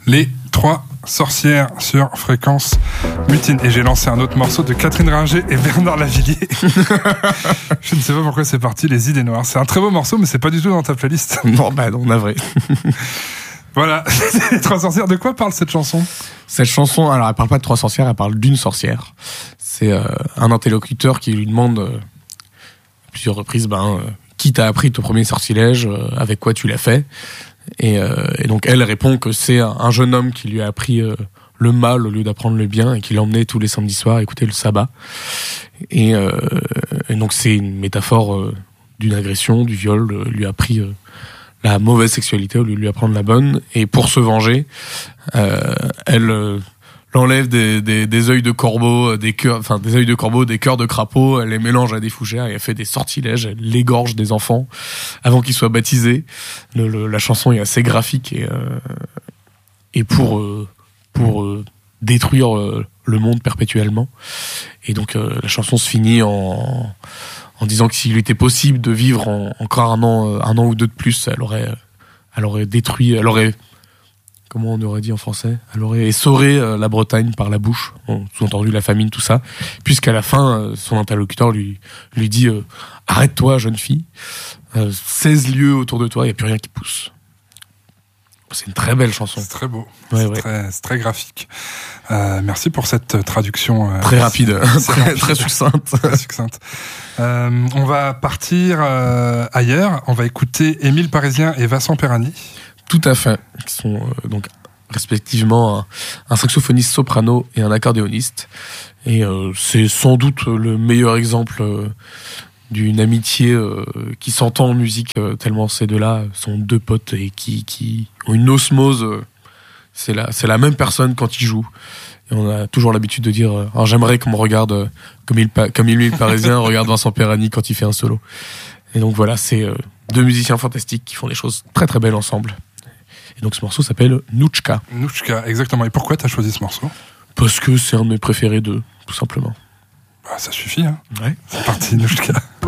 Les 3 sorcières sur Fréquence Mutine. Et j'ai lancé un autre morceau de Catherine Ringer et Bernard Lavilliers. Je ne sais pas pourquoi c'est parti, Les Idées Noires. C'est un très beau morceau, mais c'est pas du tout dans ta playlist. Non, navré. Voilà, les 3 sorcières. De quoi parle cette chanson ? Cette chanson, alors elle parle pas de 3 sorcières, elle parle d'une sorcière. C'est un interlocuteur qui lui demande à plusieurs reprises, qui t'a appris ton premier sortilège, avec quoi tu l'as fait. Et donc elle répond que c'est un jeune homme qui lui a appris le mal au lieu d'apprendre le bien et qui l'emmenait tous les samedis soirs écouter le sabbat. Et donc c'est une métaphore d'une agression, du viol, lui a appris la mauvaise sexualité au lieu de lui apprendre la bonne. Et pour se venger, elle l'enlève des œils de corbeau, des cœurs de crapaud, elle les mélange à des fougères et elle fait des sortilèges, elle l'égorge des enfants avant qu'ils soient baptisés. La chanson est assez graphique et pour détruire le monde perpétuellement. Et donc la chanson se finit en disant que s'il était possible de vivre encore un an ou deux de plus, elle aurait détruit, comment on aurait dit en français ? Elle aurait essoré la Bretagne par la bouche, sous-entendu la famine, tout ça, puisqu'à la fin, son interlocuteur lui dit « Arrête-toi, jeune fille, 16 lieues autour de toi, il n'y a plus rien qui pousse ». C'est une très belle chanson. C'est très beau, ouais. C'est très graphique. Merci pour cette traduction. Très rapide, très succincte. Très succincte. On va partir ailleurs, on va écouter Émile Parisien et Vincent Perani. Tout à fait, qui sont donc respectivement un saxophoniste soprano et un accordéoniste. Et c'est sans doute le meilleur exemple d'une amitié qui s'entend en musique, tellement ces deux-là sont 2 potes et qui ont une osmose. C'est la même personne quand ils jouent. Et on a toujours l'habitude de dire alors j'aimerais qu'on me regarde comme Émile Parisien regarde Vincent Perani quand il fait un solo. Et donc voilà, c'est 2 musiciens fantastiques qui font des choses très très belles ensemble. Et donc ce morceau s'appelle Nouchka. Nouchka, exactement. Et pourquoi t'as choisi ce morceau ? Parce que c'est un de mes préférés d'eux, tout simplement. Ça suffit, hein. Ouais. C'est parti, Nouchka.